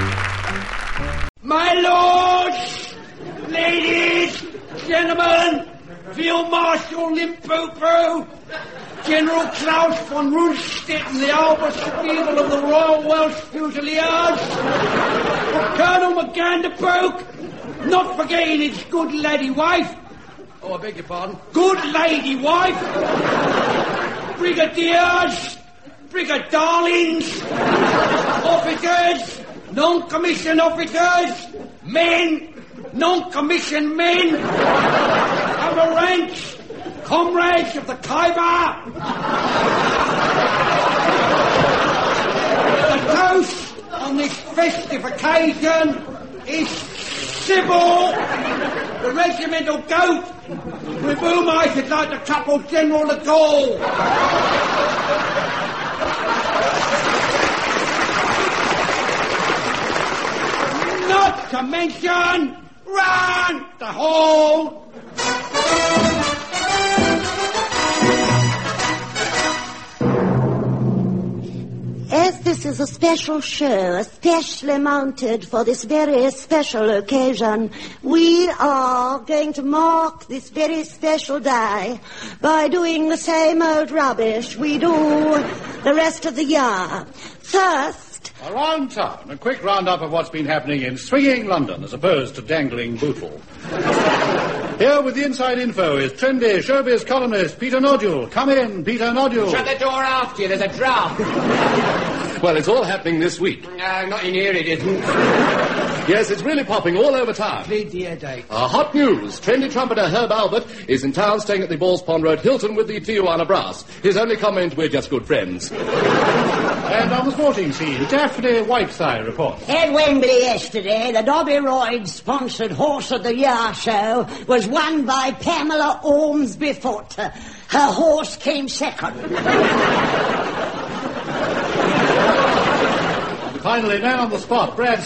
My lords, ladies, gentlemen, Field Marshal Limpopo, General Klaus von Rundstedt, the Alberspiegel of the Royal Welsh Fusiliers, Colonel McGanderpoke, not forgetting his good lady wife. Oh, I beg your pardon. Good lady wife. Brigadiers, brigadarlings, officers, non-commissioned officers, men, non-commissioned men, other ranks, comrades of the Khyber. The toast on this festive occasion is Sybil, the regimental goat, with whom I should like to couple General de Gaulle. Not to mention, run the hall. As this is a special show, especially mounted for this very special occasion, we are going to mark this very special day by doing the same old rubbish we do the rest of the year. First, around town, a quick roundup of what's been happening in swinging London as opposed to dangling Bootle. Here with the inside info is trendy showbiz columnist Peter Nodule. Come in, Peter Nodule. Shut the door after you, there's a draft. Well, it's all happening this week. Not in here, it isn't. Yes, it's really popping all over town. Plead the air date. Hot news. Trendy trumpeter Herb Albert is in town staying at the Balls Pond Road Hilton with the Tijuana Brass. His only comment, we're just good friends. And on the sporting scene, Daphne Whiteside reports. At Wembley yesterday, the Dobby Royd-sponsored Horse of the Year show was won by Pamela Ormsby Foote. Her horse came second. Finally, now on the spot, Brad